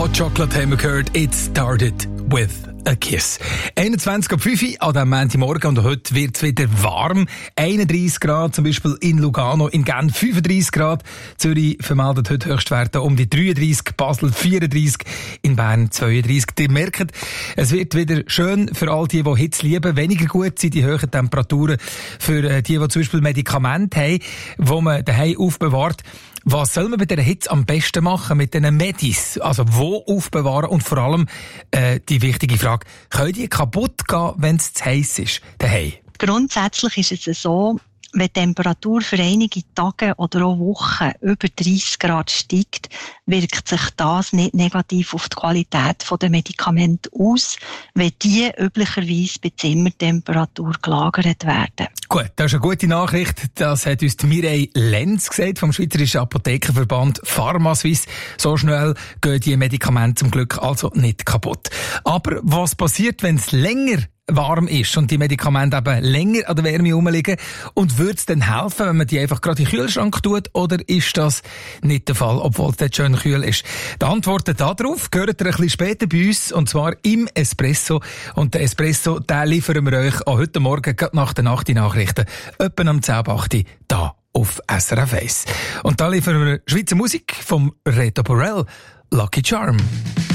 Hot Chocolate haben wir gehört. It started with a kiss. 21.05 Uhr an diesem Montagmorgen und heute wird es wieder warm. 31 Grad, zum Beispiel in Lugano, in Genf 35 Grad. Zürich vermeldet heute Höchstwerte um die 33, Basel 34, in Bern 32. Ihr merkt, es wird wieder schön für all die Hitze lieben. Weniger gut sind die hohen Temperaturen für die zum Beispiel Medikamente haben, die man daheim aufbewahrt. Was soll man bei dieser Hitze am besten machen mit diesen Medis? Also wo aufbewahren? Und vor allem die wichtige Frage, können die kaputt gehen, wenn es zu heiß ist daheim? Grundsätzlich ist es so, wenn die Temperatur für einige Tage oder auch Wochen über 30 Grad steigt, wirkt sich das nicht negativ auf die Qualität der Medikamente aus, wenn die üblicherweise bei Zimmertemperatur gelagert werden. Gut, das ist eine gute Nachricht. Das hat uns Mireille Lenz gesagt vom Schweizerischen Apothekerverband Pharmaswiss. So schnell gehen die Medikamente zum Glück also nicht kaputt. Aber was passiert, wenn es länger warm ist und die Medikamente eben länger an der Wärme rumliegen? Und würde es dann helfen, wenn man die einfach gerade in den Kühlschrank tut? Oder ist das nicht der Fall, obwohl es dort schön kühl ist? Die Antworten darauf gehört ihr ein bisschen später bei uns, und zwar im Espresso. Und den Espresso, den liefern wir euch auch heute Morgen, gerade nach den Nachrichten, etwa am 10:08 da auf SRF 1. Und da liefern wir Schweizer Musik vom Reto Borel, Lucky Charm.